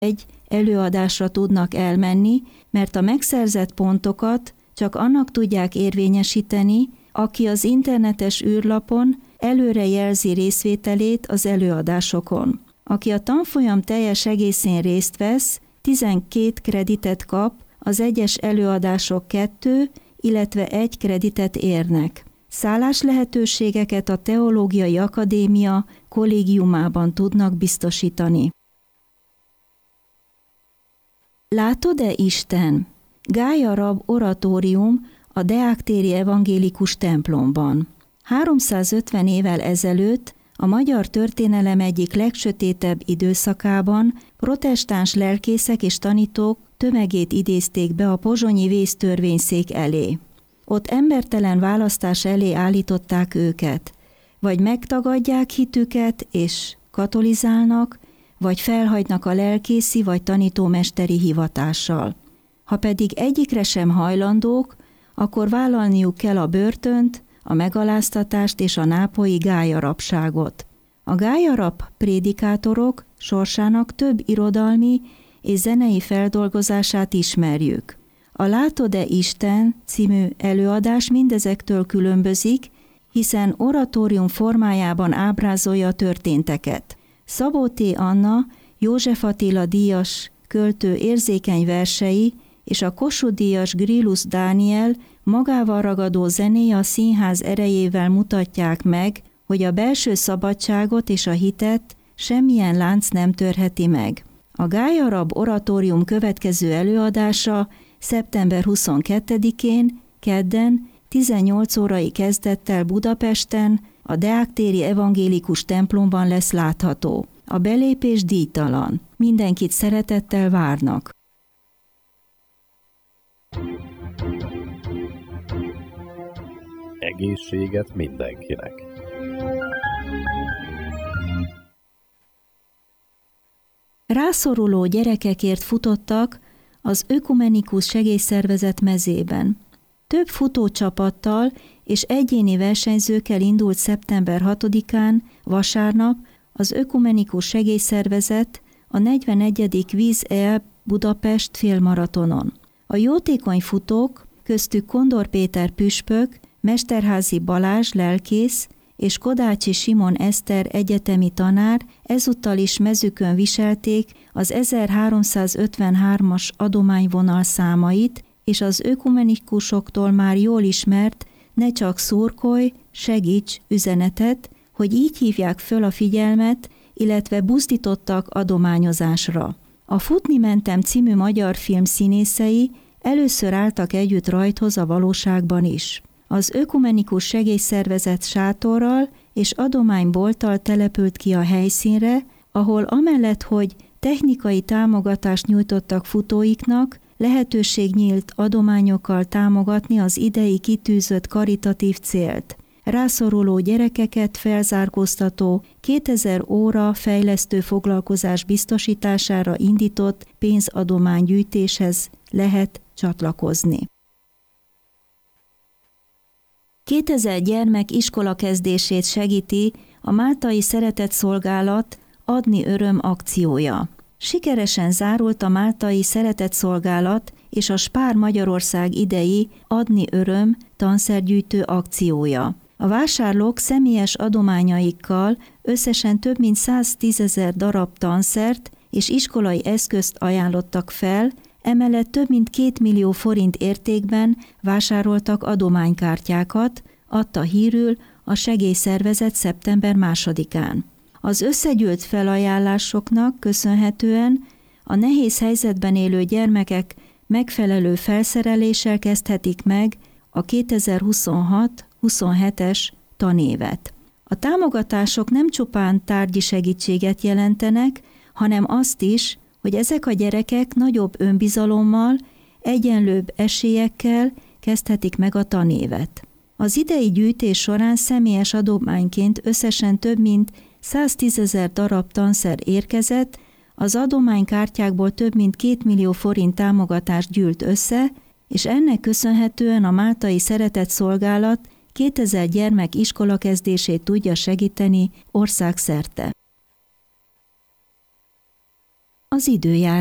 egy előadásra tudnak elmenni, mert a megszerzett pontokat csak annak tudják érvényesíteni, aki az internetes űrlapon előre jelzi részvételét az előadásokon. Aki a tanfolyam teljes egészén részt vesz, 12 kreditet kap, az egyes előadások 2, illetve 1 kreditet érnek. Szállás lehetőségeket a Teológiai Akadémia kollégiumában tudnak biztosítani. Látod-e Isten? Gája Rab oratórium a deák-téri evangélikus templomban. 350 évvel ezelőtt a magyar történelem egyik legsötétebb időszakában protestáns lelkészek és tanítók tömegét idézték be a pozsonyi vésztörvényszék elé. Ott embertelen választás elé állították őket, vagy megtagadják hitüket és katolizálnak, vagy felhagynak a lelkészi vagy tanítómesteri hivatással. Ha pedig egyikre sem hajlandók, akkor vállalniuk kell a börtönt, a megaláztatást és a nápolyi gályarabságot. A gályarab prédikátorok sorsának több irodalmi és zenei feldolgozását ismerjük. A Látod-e Isten című előadás mindezektől különbözik, hiszen oratórium formájában ábrázolja a történteket. Szabó T. Anna, József Attila díjas költő érzékeny versei és a Kossuth-díjas Grillus Dániel magával ragadó zenéje a színház erejével mutatják meg, hogy a belső szabadságot és a hitet semmilyen lánc nem törheti meg. A Gályarab oratórium következő előadása szeptember 22-én, kedden, 18 órai kezdettel Budapesten, a deák-téri evangélikus templomban lesz látható. A belépés díjtalan. Mindenkit szeretettel várnak. Egészséget mindenkinek! Rászoruló gyerekekért futottak az Ökumenikus Segélyszervezet mezében. Több futócsapattal és egyéni versenyzőkkel indult szeptember 6-án, vasárnap az Ökumenikus Segélyszervezet a 41. Víz EL Budapest félmaratonon. A jótékony futók, köztük Kondor Péter püspök, Mesterházy Balázs lelkész és Kodácsi Simon Eszter egyetemi tanár ezúttal is mezükön viselték az 1353-as adományvonal számait, és az ökumenikusoktól már jól ismert "ne csak szurkolj, segíts" üzenetet, hogy így hívják föl a figyelmet, illetve buzdítottak adományozásra. A Futni mentem című magyar film színészei először álltak együtt rajthoz a valóságban is. Az Ökumenikus Segélyszervezet sátorral és adománybolttal települt ki a helyszínre, ahol amellett, hogy technikai támogatást nyújtottak futóiknak, lehetőség nyílt adományokkal támogatni az idei kitűzött karitatív célt. Rászoruló gyerekeket felzárkóztató 2000 óra fejlesztő foglalkozás biztosítására indított pénzadománygyűjtéshez lehet csatlakozni. 2000 gyermek iskolakezdését segíti a Máltai Szeretetszolgálat Adni Öröm akciója. Sikeresen zárult a Máltai Szeretetszolgálat és a Spár Magyarország idei Adni Öröm tanszergyűjtő akciója. A vásárlók személyes adományaikkal összesen több mint 110 000 darab tanszert és iskolai eszközt ajánlottak fel, emellett több mint 2 millió forint értékben vásároltak adománykártyákat, adta hírül a segélyszervezet szeptember 2-án. Az összegyűlt felajánlásoknak köszönhetően a nehéz helyzetben élő gyermekek megfelelő felszereléssel kezdhetik meg a 2026-27-es tanévet. A támogatások nem csupán tárgyi segítséget jelentenek, hanem azt is, hogy ezek a gyerekek nagyobb önbizalommal, egyenlőbb esélyekkel kezdhetik meg a tanévet. Az idei gyűjtés során személyes adományként összesen több mint 110 000 darab tanszer érkezett, az adománykártyákból több mint 2 millió forint támogatást gyűlt össze, és ennek köszönhetően a Máltai Szeretetszolgálat 2000 gyermek iskolakezdését tudja segíteni országszerte. az időjárás